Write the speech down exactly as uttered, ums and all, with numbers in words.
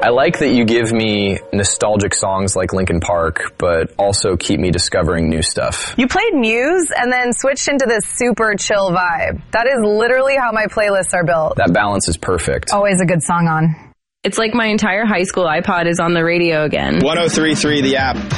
I like that you give me nostalgic songs like Linkin Park, but also keep me discovering new stuff. You played Muse and then switched into this super chill vibe. That is literally how my playlists are built. That balance is perfect. Always a good song on. It's like my entire high school iPod is on the radio again. one oh three point three The App.